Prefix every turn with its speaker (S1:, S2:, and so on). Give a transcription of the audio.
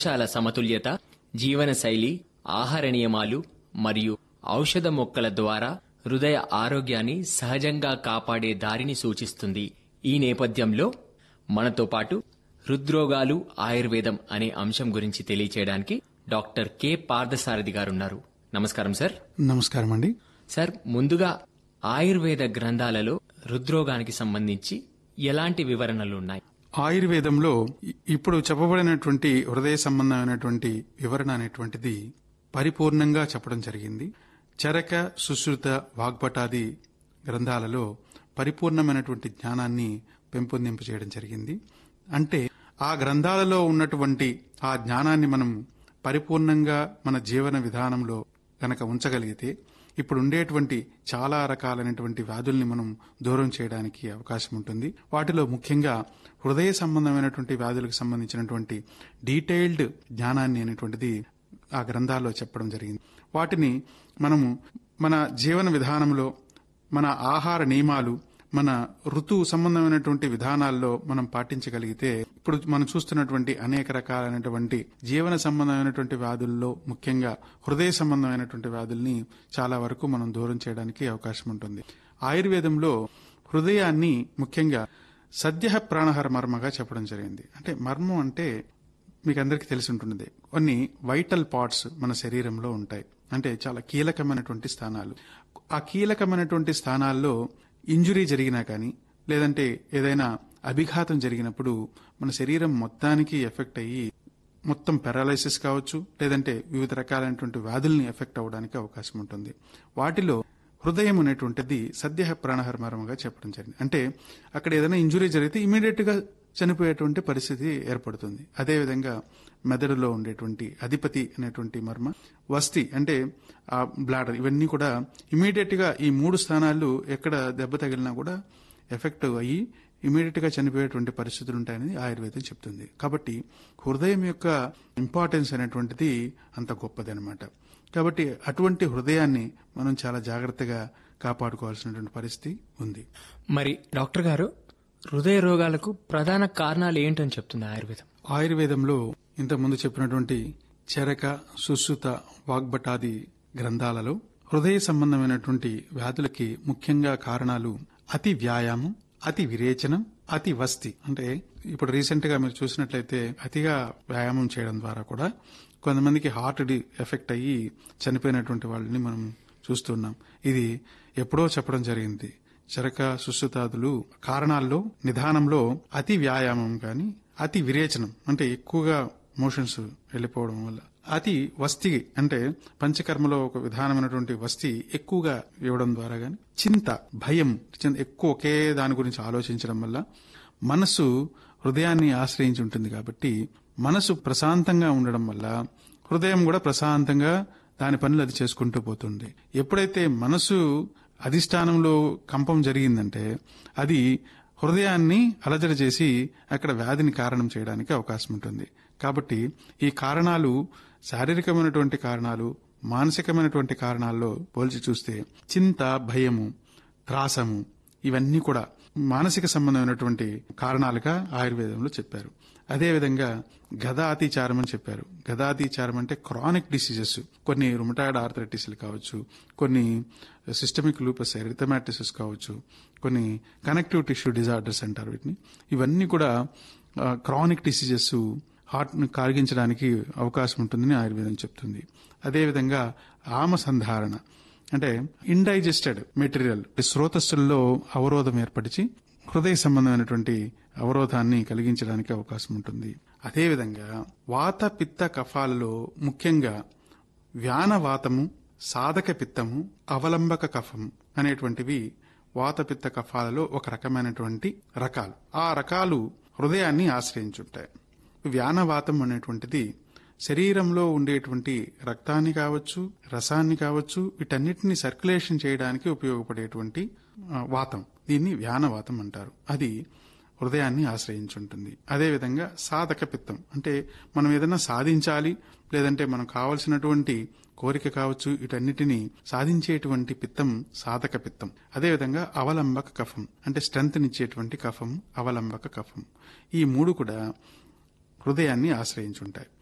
S1: పోషకాల సమతుల్యత, జీవనశైలి, ఆహార నియమాలు మరియు ఔషధ మొక్కల ద్వారా హృదయ ఆరోగ్యాన్ని సహజంగా కాపాడే దారిని సూచిస్తుంది. ఈ నేపథ్యంలో మనతో పాటు హృద్రోగాలు, ఆయుర్వేదం అనే అంశం గురించి తెలియచేయడానికి డాక్టర్ కె పార్థసారథి గారున్నారు. నమస్కారం సార్.
S2: నమస్కారం అండి.
S1: సార్, ముందుగా ఆయుర్వేద గ్రంథాలలో హృద్రోగానికి సంబంధించి ఎలాంటి వివరణలు ఉన్నాయి?
S2: ఆయుర్వేదంలో ఇప్పుడు చెప్పబడినటువంటి హృదయ సంబంధమైనటువంటి వివరణ అనేటువంటిది పరిపూర్ణంగా చెప్పడం జరిగింది. చరక, సుశ్రుత, వాగ్భటాది గ్రంథాలలో పరిపూర్ణమైనటువంటి జ్ఞానాన్ని పెంపొందింప చేయడం జరిగింది. అంటే ఆ గ్రంథాలలో ఉన్నటువంటి ఆ జ్ఞానాన్ని మనం పరిపూర్ణంగా మన జీవన విధానంలో గనక ఉంచగలిగితే ఇప్పుడు ఉండేటువంటి చాలా రకాలైనటువంటి వ్యాధుల్ని మనం దూరం చేయడానికి అవకాశం ఉంటుంది. వాటిలో ముఖ్యంగా హృదయ సంబంధమైనటువంటి వ్యాధులకు సంబంధించినటువంటి డీటెయిల్డ్ జ్ఞానాన్ని అనేటువంటిది ఆ గ్రంథాల్లో చెప్పడం జరిగింది. వాటిని మనము మన జీవన విధానంలో, మన ఆహార నియమాలు, మన ఋతువు సంబంధమైనటువంటి విధానాల్లో మనం పాటించగలిగితే ఇప్పుడు మనం చూస్తున్నటువంటి అనేక రకాలైనటువంటి జీవన సంబంధమైనటువంటి వ్యాధుల్లో ముఖ్యంగా హృదయ సంబంధమైనటువంటి వ్యాధుల్ని చాలా వరకు మనం దూరం చేయడానికి అవకాశం ఉంటుంది. ఆయుర్వేదంలో హృదయాన్ని ముఖ్యంగా సద్య ప్రాణహర మర్మగా చెప్పడం జరిగింది. అంటే మర్మం అంటే మీకు అందరికీ తెలిసి ఉంటుంది, కొన్ని వైటల్ పార్ట్స్ మన శరీరంలో ఉంటాయి. అంటే చాలా కీలకమైనటువంటి స్థానాలు. ఆ కీలకమైనటువంటి స్థానాల్లో ఇంజురీ జరిగినా కానీ, లేదంటే ఏదైనా అభిఘాతం జరిగినప్పుడు మన శరీరం మొత్తానికి ఎఫెక్ట్ అయ్యి మొత్తం పారాలైసిస్ కావచ్చు, లేదంటే వివిధ రకాలైనటువంటి వ్యాధుల్ని ఎఫెక్ట్ అవ్వడానికి అవకాశం ఉంటుంది. వాటిలో హృదయం అనేటువంటిది సద్య ప్రాణహర మర్మగా చెప్పడం జరిగింది. అంటే అక్కడ ఏదైనా ఇంజురీ జరిగితే ఇమీడియట్ గా చనిపోయేటువంటి పరిస్థితి ఏర్పడుతుంది. అదేవిధంగా మెదడులో ఉండేటువంటి అధిపతి అనేటువంటి మర్మ, వస్తి అంటే ఆ బ్లాడర్, ఇవన్నీ కూడా ఇమీడియట్ గా ఈ 3 స్థానాలు ఎక్కడ దెబ్బ తగిలినా కూడా ఎఫెక్ట్ అయ్యి ఇమీడియట్ గా చనిపోయేటువంటి పరిస్థితులు ఉంటాయని ఆయుర్వేదం చెప్తుంది. కాబట్టి హృదయం యొక్క ఇంపార్టెన్స్ అనేటువంటిది అంత గొప్పది అనమాట. కాబట్టి అటువంటి హృదయాన్ని మనం చాలా జాగ్రత్తగా కాపాడుకోవాల్సినటువంటి పరిస్థితి ఉంది.
S1: మరి డాక్టర్ గారు, హృదయ రోగాలకు ప్రధాన కారణాలు ఏంటని చెప్తుంది ఆయుర్వేదం?
S2: ఆయుర్వేదంలో ఇంతకుముందు చెప్పినటువంటి చరక, సుశ్రుత, వాగ్భటాది గ్రంథాలలో హృదయ సంబంధమైనటువంటి వ్యాధులకి ముఖ్యంగా కారణాలు అతి వ్యాయామం, అతి విరేచనం, అతి వస్తి. అంటే ఇప్పుడు రీసెంట్ గా మీరు చూసినట్లయితే అతిగా వ్యాయామం చేయడం ద్వారా కూడా కొంతమందికి హార్ట్ ఎఫెక్ట్ అయ్యి చనిపోయినటువంటి వాళ్ళని మనం చూస్తున్నాం. ఇది ఎప్పుడో చెప్పడం జరిగింది. చరక, సుశ్రుతాదులు కారణాల్లో నిదానంలో అతి వ్యాయామం కానీ, అతి విరేచనం అంటే ఎక్కువగా మోషన్స్ వెళ్ళిపోవడం వల్ల, అతి వస్తి అంటే పంచకర్మలో ఒక విధానమైనటువంటి వస్తి ఎక్కువగా ఇవ్వడం ద్వారా గాని, చింత, భయం, ఎక్కువ ఒకే దాని గురించి ఆలోచించడం వల్ల మనసు హృదయాన్ని ఆశ్రయించి ఉంటుంది. కాబట్టి మనసు ప్రశాంతంగా ఉండడం వల్ల హృదయం కూడా ప్రశాంతంగా దాని పనులు అది చేసుకుంటూ పోతుంది. ఎప్పుడైతే మనసు అధిష్టానంలో కంపం జరిగిందంటే అది హృదయాన్ని అలజడి చేసి అక్కడ వ్యాధిని కారణం చేయడానికి అవకాశం ఉంటుంది. కాబట్టి ఈ కారణాలు శారీరకమైనటువంటి కారణాలు, మానసికమైనటువంటి కారణాల్లో పోల్చి చూస్తే చింత, భయము, త్రాసము ఇవన్నీ కూడా మానసిక సంబంధమైనటువంటి కారణాలుగా ఆయుర్వేదంలో చెప్పారు. అదేవిధంగా గదాతిచారం అని చెప్పారు. గదాతిచారం అంటే క్రానిక్ డిసీజెస్, కొన్ని రుమటాయిడ్ ఆర్థరైటిస్లు కావచ్చు, కొన్ని సిస్టమిక్ లూపస్ ఎరిథమాటిసిస్ కావచ్చు, కొన్ని కనెక్టివ్ టిష్యూ డిజార్డర్స్ అంటారు వీటిని. ఇవన్నీ కూడా క్రానిక్ డిసీజెస్ హార్ట్ ను కారిగించడానికి అవకాశం ఉంటుందని ఆయుర్వేదం చెప్తుంది. అదేవిధంగా ఆమసంధారణ అంటే ఇండైజెస్టెడ్ మెటీరియల్ శ్రోతస్సుల్లో అవరోధం ఏర్పరిచి హృదయ సంబంధమైనటువంటి అవరోధాన్ని కలిగించడానికి అవకాశం ఉంటుంది. అదేవిధంగా వాత, పిత్త, కఫాలలో ముఖ్యంగా వ్యానవాతము, సాధక పిత్తము, అవలంబక కఫం అనేటువంటివి వాత, పిత్త, కఫాలలో ఒక రకమైనటువంటి రకాలు. ఆ రకాలు హృదయాన్ని ఆశ్రయించుంటాయి. వ్యానవాతం అనేటువంటిది శరీరంలో ఉండేటువంటి రక్తాన్ని కావచ్చు, రసాన్ని కావచ్చు, వీటన్నిటిని సర్క్యులేషన్ చేయడానికి ఉపయోగపడేటువంటి వాతం, దీన్ని వ్యానవాతం అంటారు. అది హృదయాన్ని ఆశ్రయించుంటుంది. అదేవిధంగా సాధక పిత్తం అంటే మనం ఏదైనా సాధించాలి, లేదంటే మనం కావలసినటువంటి కోరిక కావచ్చు, వీటన్నిటిని సాధించేటువంటి పిత్తం సాధక పిత్తం. అదేవిధంగా అవలంబక కఫం అంటే స్ట్రెంత్ నిచ్చేటువంటి కఫం అవలంబక కఫం. ఈ 3 కూడా హృదయాన్ని ఆశ్రయించుంటాయి.